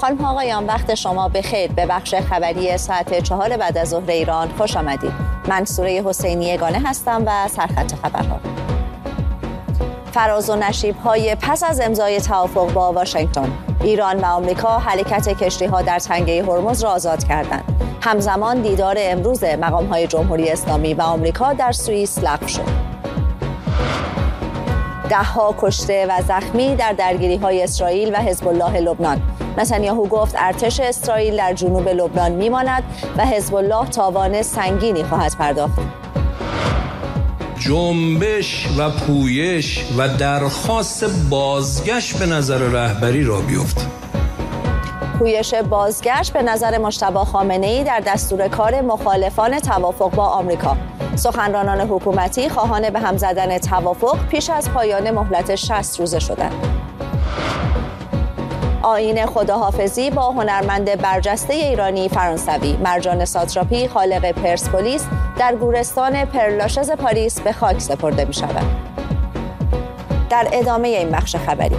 خانم آقایان، وقت شما بخیر. به بخش خبری ساعت 4 بعد از ظهر ایران خوش آمدید. من سوره حسینی یگانه هستم و سرخط خبرها. فراز و نشیب‌های پس از امضای توافق با واشنگتن، ایران و آمریکا حرکت کشتی‌ها در تنگه هرمز را آزاد کردند. همزمان دیدار امروز مقام‌های جمهوری اسلامی و آمریکا در سوئیس لغو شد. ده‌ها کشته و زخمی در درگیری‌های اسرائیل و حزب الله لبنان. نتانیاهو گفت ارتش اسرائیل در جنوب لبنان می‌ماند و حزب الله تاوان سنگینی خواهد پرداخت. جنبش و پویش و درخواست بازگشت به نظر رهبری را بیفت. پویش بازگشت به نظر مجتبی خامنه‌ای در دستور کار مخالفان توافق با آمریکا. سخنرانان حکومتی خواهان به هم زدن توافق پیش از پایان مهلت 60 روزه شدند. آیین خداحافظی با هنرمند برجسته ایرانی فرانسوی مرجان ساتراپی خالق پرسپولیس در گورستان پرلاشز پاریس به خاک سپرده می شود. در ادامه این بخش خبری،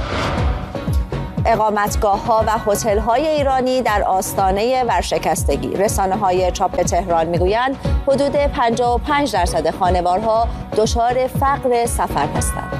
اقامتگاه‌ها و هتل‌های ایرانی در آستانه ورشکستگی. رسانه‌های چاپ تهران می‌گویند حدود 55% خانوارها دچار فقر سفر هستند.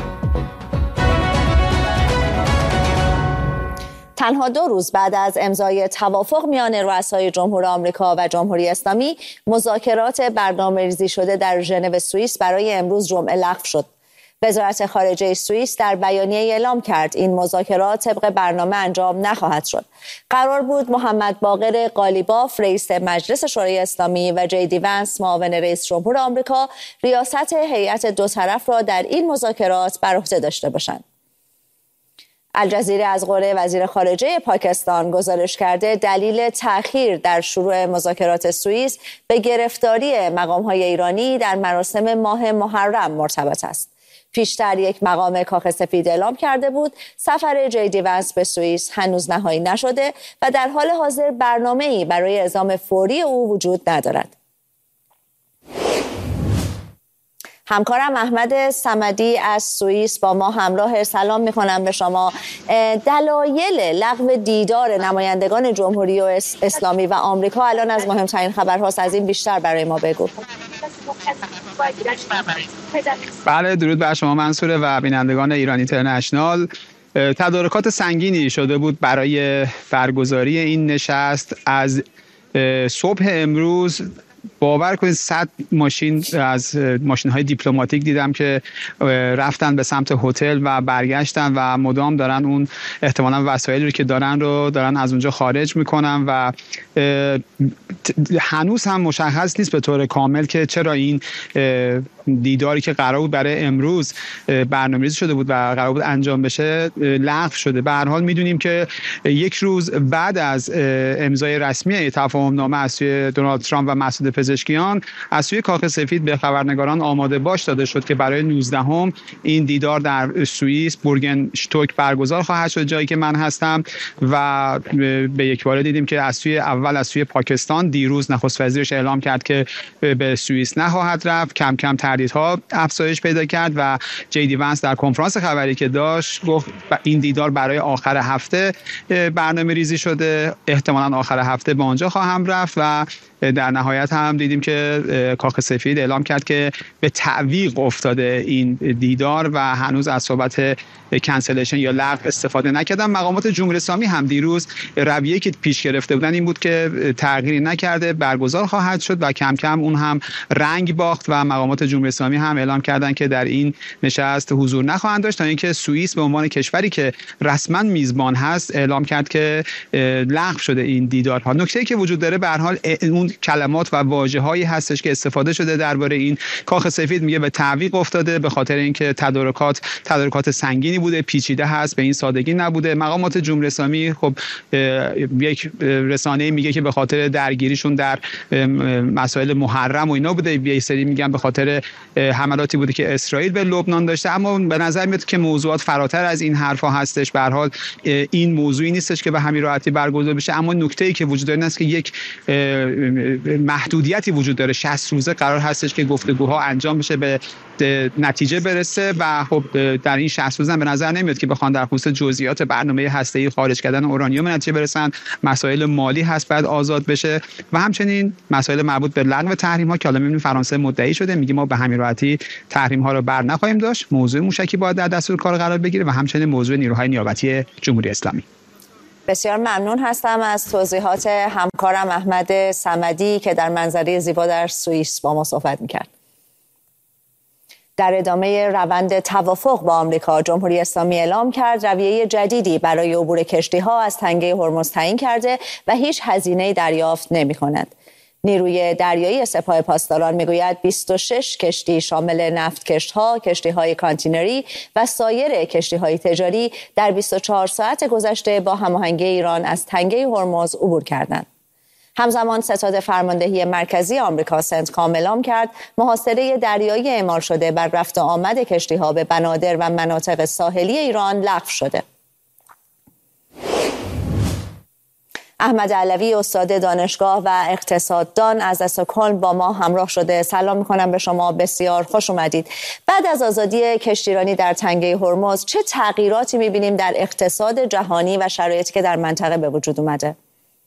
تنها 2 روز بعد از امضای توافق میان رؤسای جمهور آمریکا و جمهوری اسلامی، مذاکرات برنامه‌ریزی شده در ژنو سوئیس برای امروز جمعه لغو شد. وزارت خارجه سوئیس در بیانیه اعلام کرد این مذاکرات طبق برنامه انجام نخواهد شد. قرار بود محمد باقر قالیباف رئیس مجلس شورای اسلامی و جی دی ونس معاون رئیس جمهور آمریکا ریاست هیئت 2 طرف را در این مذاکرات بر عهده داشته باشند. الجزیره از قول وزیر خارجه پاکستان گزارش کرده دلیل تأخیر در شروع مذاکرات سوئیس به گرفتاری مقام‌های ایرانی در مراسم ماه محرم مرتبط است. پیشتر یک مقام کاخ سفید اعلام کرده بود سفر جی دی ونس به سوئیس هنوز نهایی نشده و در حال حاضر برنامه‌ای برای اعزام فوری او وجود ندارد. همکارم احمد صمدی از سوئیس با ما همراه. سلام می‌کنم به شما. دلایل لغو دیدار نمایندگان جمهوری و اسلامی و آمریکا الان از مهمترین خبرهاست. از این بیشتر برای ما بگو. بله، درود بر شما منصوره و بینندگان ایران اینترنشنال. تدارکات سنگینی شده بود برای برگزاری این نشست. از صبح امروز باور کنید 100 ماشین از ماشین‌های دیپلماتیک دیدم که رفتن به سمت هتل و برگشتن و مدام دارن اون احتمالاً وسایلی رو که دارن از اونجا خارج میکنن و هنوز هم مشخص نیست به طور کامل که چرا این دیداری که قرار بود برای امروز برنامه‌ریزی شده بود و قرار بود انجام بشه لغو شده. به هر حال میدونیم که یک روز بعد از امضای رسمی تفاهم‌نامه از سوی دونالد ترامپ و مسعود پزشکیان، از سوی کاخ سفید به خبرنگاران آماده باش داده شد که برای 19 این دیدار در سوئیس بورگنشتوک برگزار خواهد شد، جایی که من هستم. و به یک باره دیدیم که از سوی پاکستان دیروز نخست وزیرش اعلام کرد که به سوئیس نخواهد رفت. کم کم تردیدها افزایش پیدا کرد و جی دی ونس در کنفرانس خبری که داشت گفت این دیدار برای آخر هفته برنامه‌ریزی شده، احتمالاً آخر هفته به آنجا خواهم رفت. و در نهایت هم دیدیم که کاخ سفید اعلام کرد که به تعویق افتاده این دیدار و هنوز از صحبت کنسلیشن یا لغو استفاده نکردن. مقامات جمهوری اسلامی هم دیروز رویه‌ای که پیش گرفته بودن این بود که تغییری نکرده برگزار خواهد شد و کم کم اون هم رنگ باخت و مقامات جمهوری اسلامی هم اعلام کردن که در این نشست حضور نخواهند داشت، تا اینکه سوئیس به عنوان کشوری که رسما میزبان هست اعلام کرد که لغو شده این دیدارها. نکته‌ای که وجود داره به هر حال اون کلمات و واژه‌هایی هستش که استفاده شده درباره این. کاخ سفید میگه به تعویق افتاده به خاطر اینکه تدارکات سنگینی بوده، پیچیده هست، به این سادگی نبوده. مقامات جمهوری اسلامی خب یک رسانه‌ای میگه که به خاطر درگیریشون در مسائل محرم و اینا بوده، یه سری میگن به خاطر حملاتی بوده که اسرائیل به لبنان داشته. اما به نظر میاد که موضوعات فراتر از این حرفا هستش. به هر حال این موضوعی نیستش که به همین راحتی برگزار بشه. اما نکته‌ای که وجود داره این است که یک محدودیت مدیریتی وجود داره. 60 روزه قرار هستش که گفتگوها انجام بشه، به نتیجه برسه و خب در این 60 روز هم به نظر نمیاد که بخوان در خصوص جزئیات برنامه هسته‌ای خارج کردن اورانیوم به نتیجه برسن. مسائل مالی هست بعد آزاد بشه و همچنین مسائل مربوط به لغو تحریم ها که حالا می‌بینیم فرانسه مدعی شده، میگه ما به همین راحتی تحریم ها رو بر نخواهیم داشت. موضوع موشکی باید در دستور کار قرار بگیره و همچنین موضوع نیروهای نیابتی جمهوری اسلامی. بسیار ممنون هستم از توضیحات همکارم احمد صمدی که در منظره زیبا در سوئیس با ما صحبت می‌کرد. در ادامه روند توافق با آمریکا، جمهوری اسلامی اعلام کرد رویه جدیدی برای عبور کشتی‌ها از تنگه هرمز تعیین کرده و هیچ هزینه‌ای دریافت نمی‌کند. نیروی دریایی سپاه پاسداران میگوید 26 کشتی شامل نفتکشت‌ها، کشتی‌های کانتینری و سایر کشتی‌های تجاری در 24 ساعت گذشته با هماهنگی ایران از تنگه هرمز عبور کردند. همزمان ستاد فرماندهی مرکزی آمریکا سنتکام اعلام کرد محاصره دریایی اعمال شده بر رفت و آمد کشتی‌ها به بنادر و مناطق ساحلی ایران لغو شده. احمد علوی استاد دانشگاه و اقتصاددان از استکهلم با ما همراه شده. سلام می‌کنم به شما، بسیار خوش اومدید. بعد از آزادی کشتیرانی در تنگه هرمز چه تغییراتی می‌بینیم در اقتصاد جهانی و شرایطی که در منطقه به وجود اومده؟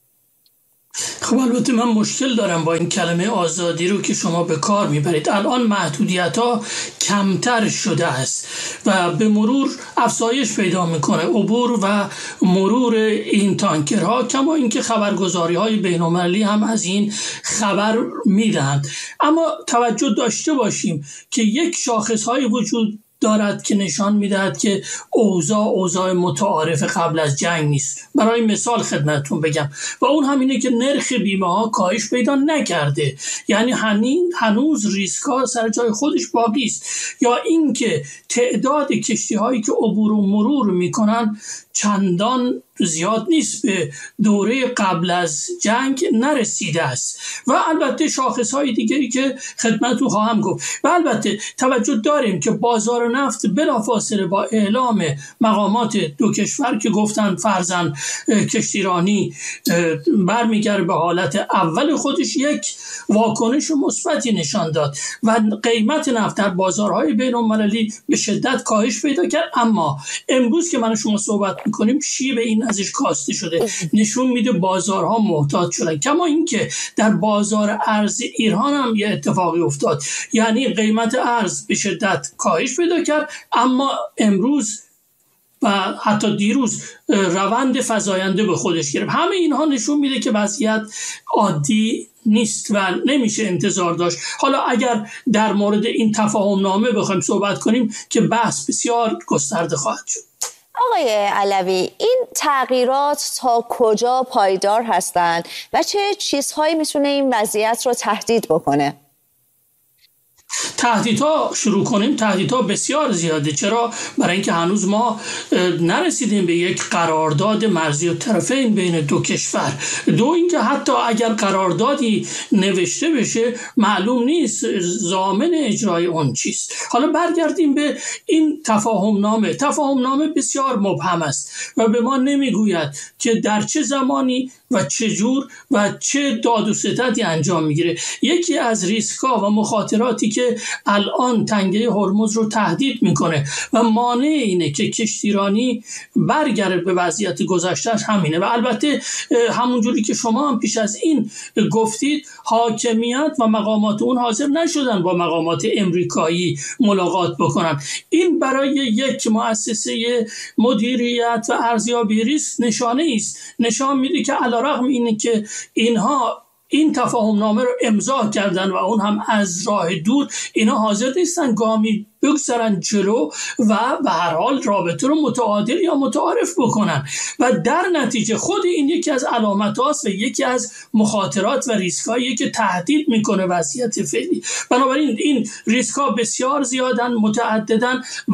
خب البته من مشکل دارم با این کلمه آزادی رو که شما به کار میبرید. الان محدودیت‌ها کمتر شده است و به مرور افزایش پیدا میکنه عبور و مرور این تانکرها، کما اینکه خبرگزاری‌های بین‌المللی هم از این خبر میدهند. اما توجه داشته باشیم که یک شاخص‌های وجود دارد که نشان میدهد که اوضاع متعارف قبل از جنگ نیست. برای مثال خدمتتون بگم و اون همینه که نرخ بیمه ها کاهش پیدا نکرده، یعنی هنوز ریسک ها سر جای خودش باقی است، یا اینکه تعداد کشتی هایی که عبور و مرور میکنن چندان زیاد نیست، به دوره قبل از جنگ نرسیده است. و البته شاخص های دیگری که خدمتتون خواهم گفت. و البته توجه داریم که بازار نفت بلافاصله با اعلام مقامات دو کشور که گفتن فرضاً کشتیرانی برمیگرده به حالت اول خودش، یک واکنش مثبتی نشان داد و قیمت نفت در بازارهای بین‌المللی به شدت کاهش پیدا کرد. اما امروز که من شما صحبت میکنیم شیب این ازش کاسته شده، نشون میده بازارها محتاط شدن. کما اینکه در بازار ارز ایران هم یه اتفاقی افتاد، یعنی قیمت ارز به شدت کاهش پیدا کرد، اما امروز و حتی دیروز روند فزاینده به خودش گرفت. همه اینها نشون میده که وضعیت عادی نیست و نمیشه انتظار داشت. حالا اگر در مورد این تفاهم نامه بخوایم صحبت کنیم که بحث بسیار گسترده خواهد شد. آقای علوی، این تغییرات تا کجا پایدار هستند و چه چیزهایی میتونه این وضعیت رو تهدید بکنه؟ تهدیدها شروع کنیم، تهدیدها بسیار زیاده. چرا؟ برای اینکه هنوز ما نرسیدیم به یک قرارداد مرزی الطرفین بین دو کشور. دو اینکه حتی اگر قراردادی نوشته بشه معلوم نیست ضامن اجرای اون چیست. حالا برگردیم به این تفاهم نامه بسیار مبهم است و به ما نمیگوید که در چه زمانی و چه جور و چه داد و ستدی انجام میگیره. یکی از ریسک‌ها و مخاطراتی که الان تنگه هرمز رو تهدید میکنه و مانع اینه که کشتیرانی برگرده به وضعیت گذشته‌اش همینه. و البته همونجوری که شما هم پیش از این گفتید، حاکمیت و مقامات اون حاضر نشدن با مقامات امریکایی ملاقات بکنن. این برای یک مؤسسه مدیریت و ارزیابی ریسک نشانه است، نشان میده که علیرغم اینه که اینها این تفاهم نامه رو امضا کردن و اون هم از راه دور، اینا حاضر نیستن گامی بگذارن جلو و به هر حال رابطه رو متعادل یا متعارف بکنن و در نتیجه خود این یکی از علامت هاست و یکی از مخاطرات و ریسک هایی که تهدید میکنه وضعیت فعلی. بنابراین این ریسک ها بسیار زیادن، متعددن و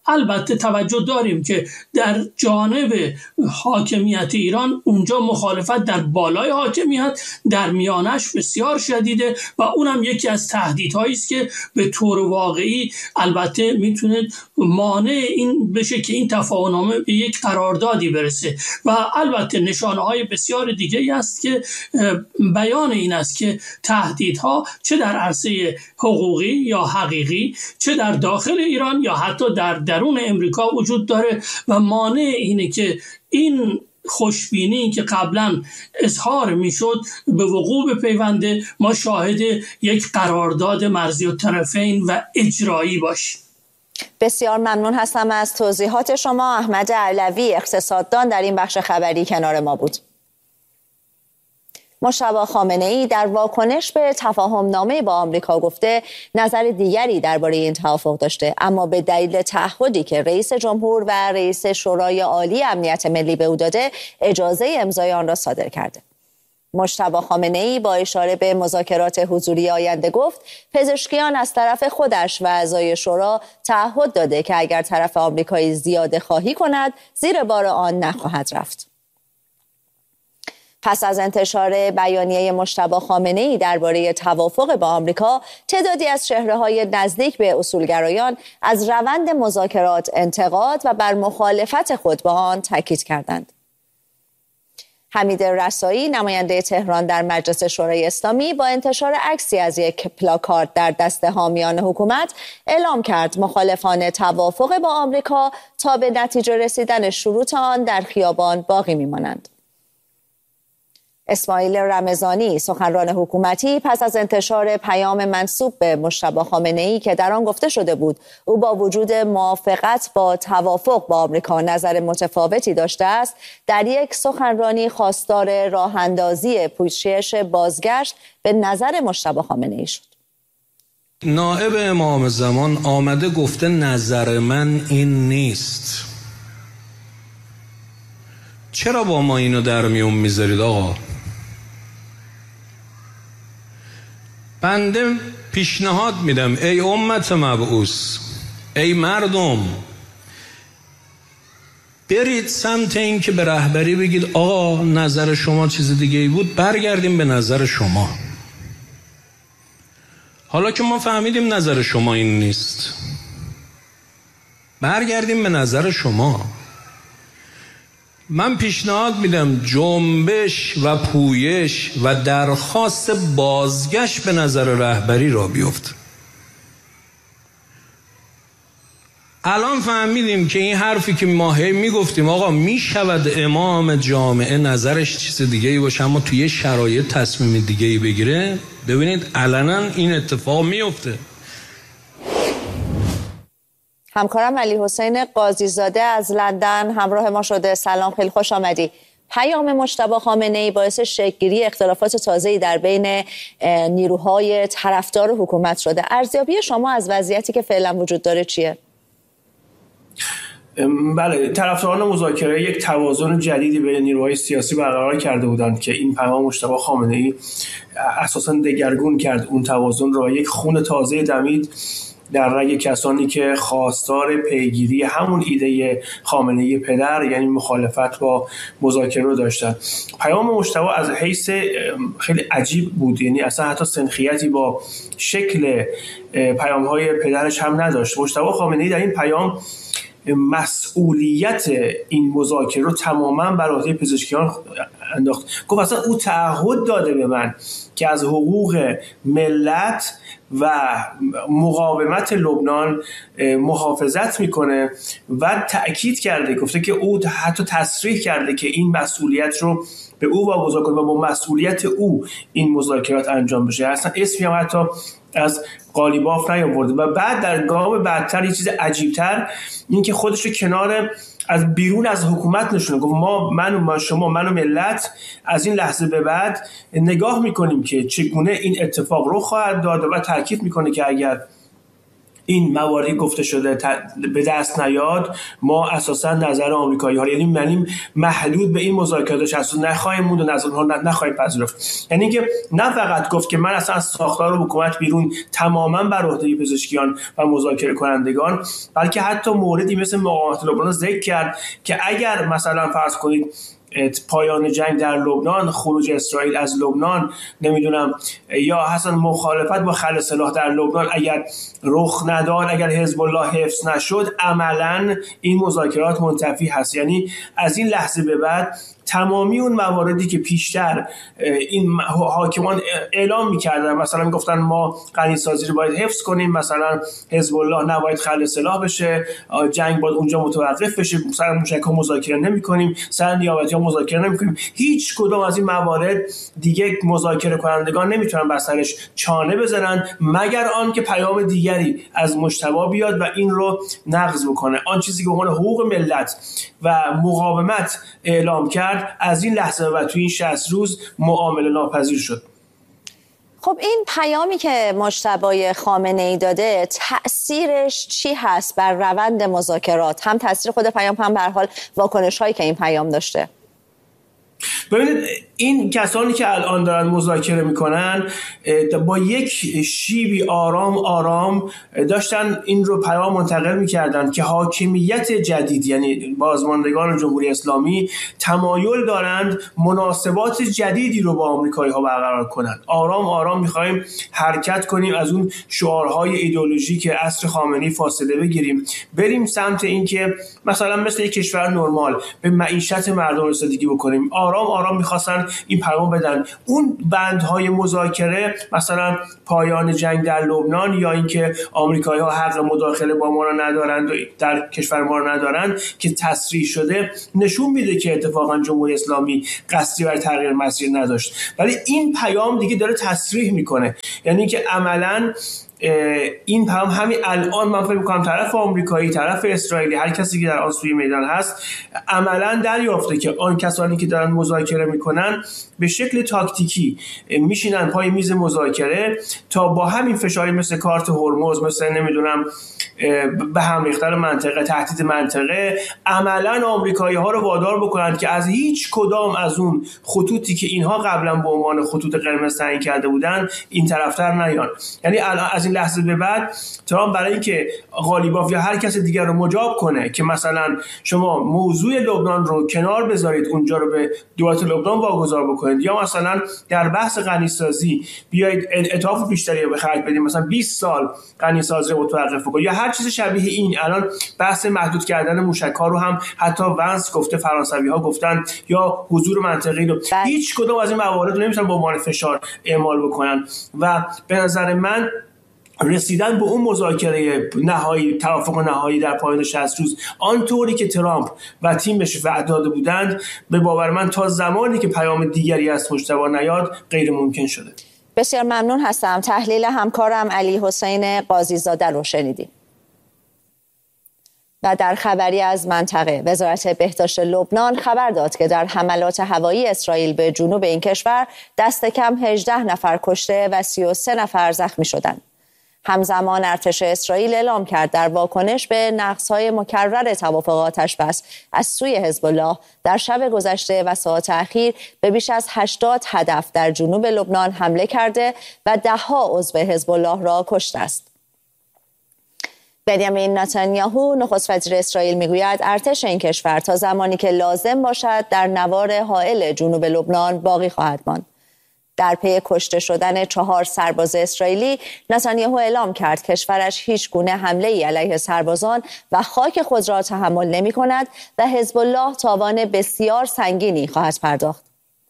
البته توجه داریم که در جانب حاکمیت ایران اونجا مخالفت در بالای حاکمیت در میانش بسیار شدیده و اونم یکی از تهدیدهایی است که به طور واقعی البته میتونه مانع این بشه که این تفاهمنامه به یک قراردادی برسه. و البته نشانه‌های بسیار دیگه‌ای است که بیان این است که تهدیدها چه در عرصه حقوقی یا حقیقی، چه در داخل ایران یا حتی در درون امریکا وجود داره و مانع اینه که این خوشبینی که قبلا اظهار میشد به وقوع بپیونده، ما شاهد یک قرارداد مرزی الطرفین و اجرایی باشیم. بسیار ممنون هستم از توضیحات شما. احمد علوی اقتصاددان در این بخش خبری کنار ما بود. مجتبی خامنه‌ای در واکنش به تفاهم‌نامه با آمریکا گفته نظر دیگری درباره این توافق داشته، اما به دلیل تعهدی که رئیس جمهور و رئیس شورای عالی امنیت ملی به او داده اجازه امضای آن را صادر کرده. مجتبی خامنه‌ای با اشاره به مذاکرات حضوری آینده گفت پزشکیان از طرف خودش و اعضای شورا تعهد داده که اگر طرف آمریکایی زیاده خواهی کند زیر بار آن نخواهد رفت. پس از انتشار بیانیه مجتبی خامنه‌ای درباره توافق با آمریکا، تعدادی از چهره‌های نزدیک به اصولگرایان از روند مذاکرات انتقاد و بر مخالفت خود با آن تاکید کردند. حمید رسایی نماینده تهران در مجلس شورای اسلامی با انتشار عکسی از یک پلاکارد در دست حامیان حکومت اعلام کرد مخالفان توافق با آمریکا تا به نتیجه رسیدن شروط آن در خیابان باقی می‌مانند. اسماعیل رمضانی سخنران حکومتی پس از انتشار پیام منسوب به مجتبی خامنه‌ای که در آن گفته شده بود او با وجود موافقت با توافق با آمریکا نظر متفاوتی داشته است، در یک سخنرانی خواستار راه‌اندازی پوشش بازگشت به نظر مجتبی خامنه‌ای شد. نائب امام زمان آمده گفته نظر من این نیست. چرا با ما اینو در میون میذارید آقا؟ بنده پیشنهاد میدم ای امت مبعوث، ای مردم، برید سمت این که به رهبری بگید آقا نظر شما چیز دیگه ای بود، برگردیم به نظر شما. حالا که ما فهمیدیم نظر شما این نیست، برگردیم به نظر شما. من پیشنهاد میدم جنبش و پویش و درخواست بازگشت به نظر رهبری را بیفت. الان فهمیدیم که این حرفی که ما هی میگفتیم آقا میشود امام جامعه نظرش چیز دیگه ای باشه اما توی شرایط تصمیم دیگه ای بگیره، ببینید علنا این اتفاق میفته. همکارم علی حسین قاضی زاده از لندن همراه ما شده. سلام، خیلی خوش آمدی. پیام مجتبی خامنه‌ای باعث شکل‌گیری اختلافات تازه‌ای در بین نیروهای طرفدار حکومت شده. ارزیابی شما از وضعیتی که فعلا وجود داره چیه؟ بله، طرفداران مذاکره یک توازن جدیدی بین نیروهای سیاسی برقرار کرده بودند که این پیام مجتبی خامنه‌ای اساساً دگرگون کرد اون توازن را. یک خون تازه دمید در رگ کسانی که خواستار پیگیری همون ایده خامنه‌ای پدر یعنی مخالفت با مذاکره رو داشتن. پیام مجتبی از حیث خیلی عجیب بود، یعنی اصلا حتی سنخیتی با شکل پیام‌های پدرش هم نداشت. مجتبی خامنه‌ای در این پیام مسئولیت این مذاکره رو تماما بر عهده پزشکیان انداخت. گفت اصلا او تعهد داده به من که از حقوق ملت و مقاومت لبنان محافظت میکنه و تأکید کرده، گفته که او حتی تصریح کرده که این مسئولیت رو به او واگذار کنه و با مسئولیت او این مذاکرات انجام بشه. اصلا اسمی هم حتی از قالیباف نیاورده. و بعد در گام بعدتر یه چیز عجیبتر این که خودش رو کنار از بیرون از حکومت نشونه. گفت من و ملت از این لحظه به بعد نگاه میکنیم که چگونه این اتفاق رو خواهد داد و تاکید میکنه که اگر این مواردی گفته شده به دست نیاد، ما اساسا نظر آمریکایی‌ها، یعنی محدود به این مذاکرات هست و نخواهیم موند و نظر اونها نخواهیم پذیرفت. یعنی که نه فقط گفت که من اصلا از ساختار حکومت بیرون تماما بر عهده پزشکیان و مذاکره کنندگان، بلکه حتی موردی مثل مقاومت لبنان ذکر کرد که اگر مثلا فرض کنید پایان جنگ در لبنان، خروج اسرائیل از لبنان، نمیدونم، یا اصلا مخالفت با خلع سلاح در لبنان اگر رخ نداد، اگر حزب الله حفظ نشد، عملا این مذاکرات منتفی هست. یعنی از این لحظه به بعد تمامی اون مواردی که پیشتر این حاکمان اعلام می‌کردن، مثلا میگفتن ما غنی‌سازی رو باید حفظ کنیم، مثلا حزب الله نباید خلع سلاح بشه، جنگ باید اونجا متوقف بشه، سر موشک‌ها مذاکره نمی‌کنیم، سر نیابتی‌ها مذاکره نمی‌کنیم، هیچ کدوم از این موارد دیگه مذاکره کنندگان نمیتونن بر سرش چانه بزنن مگر آن که پیام دیگری از مجتبی بیاد و این رو نقض بکنه. آن چیزی که به عنوان حقوق ملت و مقاومت اعلام کرد از این لحظه و توی این 60 روز معامله ناپذیر شد. خب این پیامی که مجتبی خامنه‌ای داده تأثیرش چی هست بر روند مذاکرات؟ هم تأثیر خود پیام، هم به هر حال واکنش‌هایی که این پیام داشته. ببینید این کسانی که الان دارن مذاکره میکنن با یک شیبی آرام داشتن این رو پیام منتقل میکردن که حاکمیت جدید، یعنی بازماندگان جمهوری اسلامی، تمایل دارند مناسبات جدیدی رو با آمریکایی‌ها برقرار کنند. آرام میخوایم حرکت کنیم، از اون شعارهای ایدئولوژیک عصر خامنه‌ای فاصله بگیریم، بریم سمت این که مثلا مثل یک کشور نرمال به معیشت مردم رسیدگی بکنیم. آرام میخواستن این پیام بدن. اون بندهای مذاکره، مثلا پایان جنگ در لبنان یا اینکه آمریکایی‌ها حق مداخله با ما را ندارند و در کشور ما را ندارند که تصریح شده، نشون میده که اتفاقا جمهوری اسلامی قصدی برای تغییر مسیر نداشت. ولی این پیام دیگه داره تصریح میکنه، یعنی که عملاً این پیام همین الان من فکر می‌کنم طرف آمریکایی، طرف اسرائیلی، هر کسی که در آن سوی میدان هست عملاً دریافته که آن کسانی که دارن مذاکره میکنن به شکل تاکتیکی میشینن پای میز مذاکره تا با همین فشاری مثل کارت هرمز، مثل نمیدونم به هم ریختن منطقه، تهدید منطقه، عملاً آمریکایی‌ها رو وادار بکنن که از هیچ کدام از اون خطوطی که اینها قبلا به عنوان خطوط قرمز تعیین کرده بودن این طرفدار نیان. یعنی الان از این لحظه به بعد ترامپ برای اینکه قالیباف یا هر کس دیگر رو مجاب کنه که مثلا شما موضوع لبنان رو کنار بذارید، اونجا رو به دولت لبنان واگذار بکنید، یا مثلا در بحث غنی‌سازی بیایید انعطاف بیشتری به خرج بدید، مثلا 20 سال غنی‌سازی رو متوقف بکنید، یا هر چیز شبیه این. الان بحث محدود کردن موشک‌ها رو هم حتی ونس گفته، فرانسوی‌ها گفتن، یا حضور منطقه‌ای رو. هیچ کدوم از این موارد رو نمیتونن با عنوان فشار اعمال بکنن و به نظر من رسیدن به اون مذاکره نهایی، توافق نهایی در پایان 60 روز آنطوری که ترامپ و تیمش وعده داده بودند، به باور من تا زمانی که پیام دیگری از مجتبی نیاد غیر ممکن شده. بسیار ممنون هستم. تحلیل همکارم علی حسین قاضی زاده رو شنیدیم. و در خبری از منطقه، وزارت بهداشت لبنان خبر داد که در حملات هوایی اسرائیل به جنوب این کشور دست کم 18 نفر کشته و 33 نفر زخمی شدند. همزمان ارتش اسرائیل اعلام کرد در واکنش به نقض‌های مکرر توافق آتش‌بس از سوی حزب الله در شب گذشته و ساعات اخیر به بیش از 80 هدف در جنوب لبنان حمله کرده و ده‌ها عضو حزب الله را کشته است. بنیامین نتانیاهو نخست وزیر اسرائیل میگوید ارتش این کشور تا زمانی که لازم باشد در نوار حائل جنوب لبنان باقی خواهد ماند. در پی کشته شدن 4 سرباز اسرائیلی، نتانیاهو اعلام کرد کشورش هیچ گونه حمله‌ای علیه سربازان و خاک خود را تحمل نمی‌کند و حزب الله تاوان بسیار سنگینی خواهد پرداخت.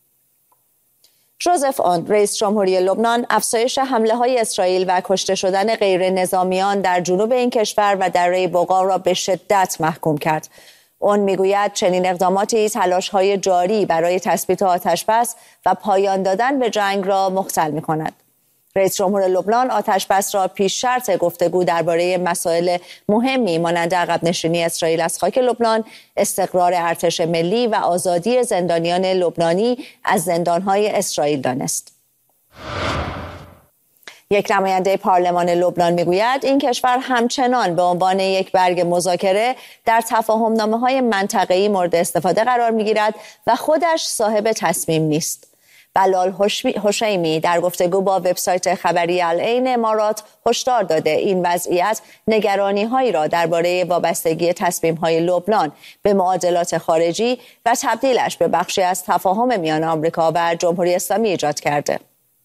ژوزف اون، رئیس جمهوری لبنان، افزایش حمله‌های اسرائیل و کشته شدن غیر نظامیان در جنوب این کشور و دره بوقا را به شدت محکوم کرد. اون میگوید چنین اقداماتی تلاش‌های جاری برای تثبیت آتش‌بس و پایان دادن به جنگ را مختل می‌کند. رئیس جمهور لبنان آتش‌بس را پیش شرط گفتگو درباره مسائل مهمی مانند عقب نشینی اسرائیل از خاک لبنان، استقرار ارتش ملی و آزادی زندانیان لبنانی از زندان‌های اسرائیل دانست. یک نماینده پارلمان لبنان میگوید این کشور همچنان به عنوان یک برگ مذاکره در تفاهم‌نامه‌های منطقه‌ای مورد استفاده قرار می‌گیرد و خودش صاحب تصمیم نیست. بلال حشیمی در گفتگو با وبسایت خبری العین امارات هشدار داده این وضعیت نگرانی‌هایی را درباره وابستگی تصمیم‌های لبنان به معادلات خارجی و تبدیلش به بخشی از تفاهم میان آمریکا و جمهوری اسلامی ایجاد کرده.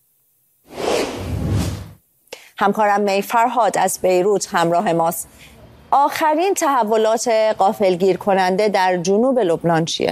همکارم می فرهاد از بیروت همراه ماست. آخرین تحولات غافلگیر کننده در جنوب لبنان چیه؟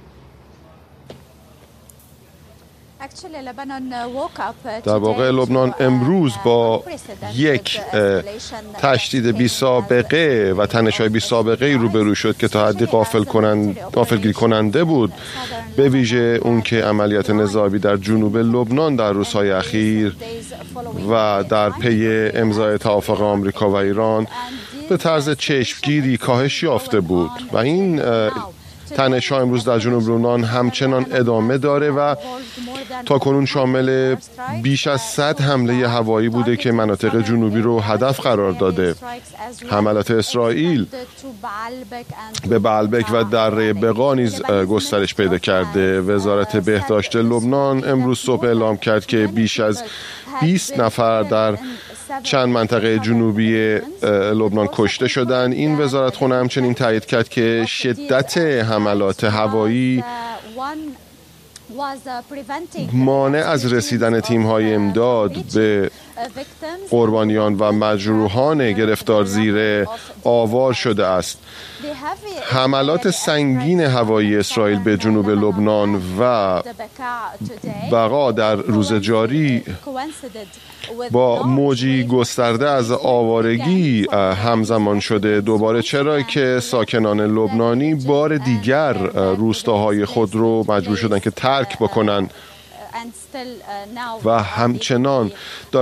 در واقع لبنان امروز با یک تشدید بی سابقه و تنش‌های بی سابقه روبرو شد که تا حدی غافلگیر کننده بود، به ویژه اون که عملیات نظامی در جنوب لبنان در روزهای اخیر و در پی امضای توافق آمریکا و ایران به طرز چشمگیری کاهش یافته بود و این تنش‌ها امروز در جنوب لبنان همچنان ادامه داره و تاکنون شامل بیش از 100 حمله هوایی بوده که مناطق جنوبی رو هدف قرار داده. حملات اسرائیل به بعلبک و دره بقا نیز گسترش پیدا کرده. وزارت بهداشت لبنان امروز صبح اعلام کرد که بیش از 20 نفر در چند منطقه جنوبی لبنان کشته شدند. این وزارتخانه همچنین تایید کرد که شدت حملات هوایی مانع از رسیدن تیم‌های امداد به قربانیان و مجروحان گرفتار زیر آوار شده است. حملات سنگین هوایی اسرائیل به جنوب لبنان و بقا در روز جاری با موجی گسترده از آوارگی همزمان شده دوباره، چرا که ساکنان لبنانی بار دیگر روستاهای خود رو مجبور شدن که ترک بکنن و همچنان